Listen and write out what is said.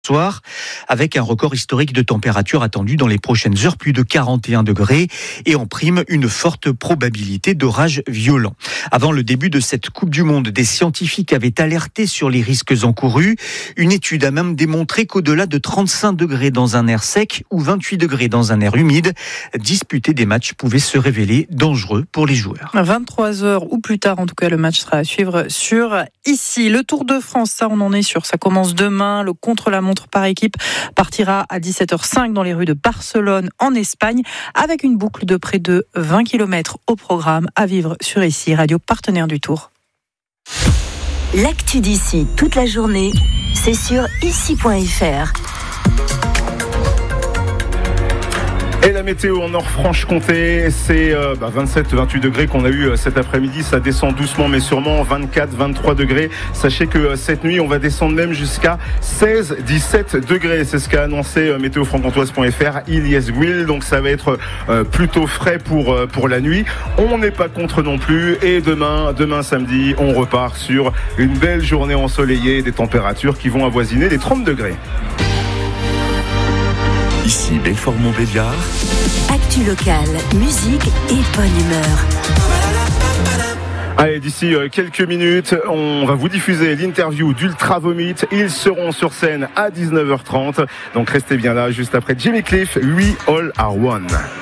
soir, avec un record historique de température attendu dans les prochaines heures, plus de 41 degrés, et en prime, une forte probabilité d'orage violent. Avant le début de cette Coupe du Monde, des scientifiques avaient alerté sur les risques encourus. Une étude a même démontré qu'au-delà de 35 degrés dans un air sec ou 28 degrés dans un air humide, disputer des matchs pouvait se révéler dangereux pour les joueurs. 23h ou plus tard, en tout cas, le match sera à suivre sur Ici. Le Tour de France, ça on en est sûr, ça commence demain. Le contre-la-montre par équipe partira à 17h05 dans les rues de Barcelone en Espagne, avec une boucle de près de 20 km au programme à vivre sur Ici, radio partenaire du Tour. L'actu d'ici toute la journée, c'est sur ici.fr. Et la météo en Nord-Franche-Comté, c'est 27-28 degrés qu'on a eu cet après-midi. Ça descend doucement mais sûrement, 24-23 degrés. Sachez que cette nuit, on va descendre même jusqu'à 16-17 degrés. C'est ce qu'a annoncé météofranc-comtoise.fr, Ilyes Gouil. Donc ça va être plutôt frais pour la nuit. On n'est pas contre non plus. Et demain samedi, on repart sur une belle journée ensoleillée, des températures qui vont avoisiner les 30 degrés. Ici Belfort-Montbéliard. Actu locale, musique et bonne humeur. Allez, d'ici quelques minutes, on va vous diffuser l'interview d'Ultra Vomit. Ils seront sur scène à 19h30. Donc restez bien là, juste après Jimmy Cliff, We All Are One.